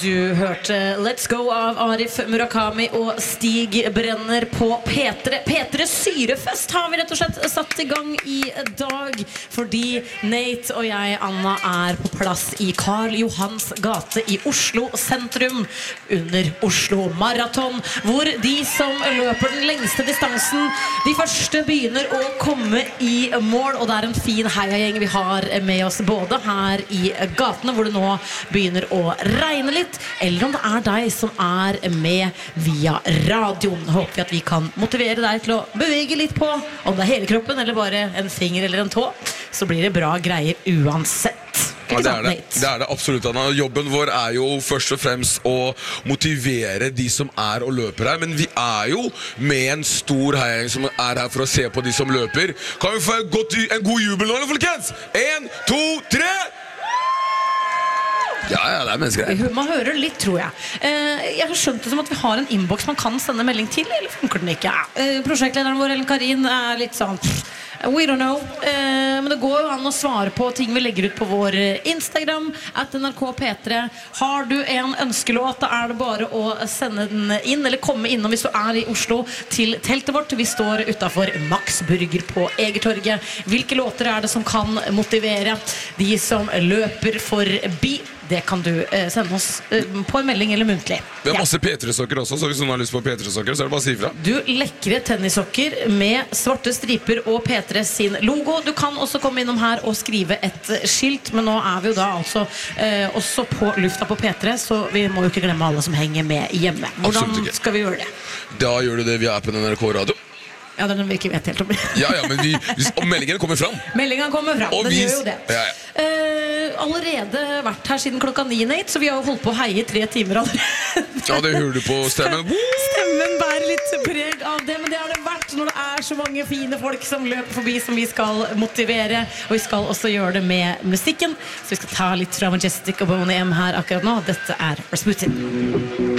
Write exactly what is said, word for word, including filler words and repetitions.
Du hørte Let's Go av Arif Murakami og Stig Brenner på P tre. P tre Syrefest har vi rett og slett satt i gang i dag, fordi Nate og jeg, Anna, er på plass i Karl Johans gate i Oslo sentrum under Oslo Marathon, hvor de som løper den lengste distansen, de første begynner å komme i mål, og det er en fin heiagjeng vi har med oss både her i gatene, hvor det nå begynner å regne litt, eller om det er deg som er med via radioen. Håper vi at vi kan motivere deg til å bevege litt på, om det er hele kroppen eller bare en finger eller en tå, så blir det bra greier uansett. Ja, det, er det. det er det absolutt, Anna. Jobben vår er jo først og fremst å motivere de som er og løper her, men vi er jo med en stor heiagjeng som er her for å se på de som løper. Kan vi få en, godt, en god jubel nå, folkens? En, to, tre! Ja, ja, det er mennesker. Man hører litt, tror jeg. Jeg har skjønt det som at vi har en inbox man kan sende melding til, eller funker den ikke? Prosjektlederen vår, Ellen Karin, er litt sånn we don't know, men det går jo an å svare på ting vi legger ut på vår Instagram at N R K P tre. Har du en ønskelåt, da er det bare å sende den inn, eller komme innom hvis du er i Oslo til teltet vårt. Vi står utenfor Max Burger på Egertorget. Hvilke låter er det som kan motivere de som løper forbi? Det kan du eh, sende oss eh, på en melding eller muntlig. Vi har masse P tre-sokker også, så hvis noen har lyst på P tre-sokker, så er det bare å si ifra. Du, lekre tennissokker med svarte striper og P tre sin logo. Du kan også komme innom her og skrive et skilt, men nå er vi jo da altså eh, også på lufta på P tre, så vi må jo ikke glemme alle som henger med hjemme. Hvordan skal vi gjøre det? Da gjør du det via appen N R K Radio. Ja, det er noe vi ikke vet helt om. ja, ja, men vi, og meldingen kommer fram. Meldingen kommer fram, og den vi, gjør jo det. Ja, ja. Uh, allerede vært her siden klokka ni, Nate, så vi har jo holdt på å heie i tre timer allerede. Ja, det hører du på stemmen. Stemmen bærer litt preg av det, men det har det vært når det er så mange fine folk som løper forbi som vi skal motivere, og vi skal også gjøre det med musikken, så vi skal ta litt fra Majestic og Boney M her akkurat nå. Dette er Rasputin.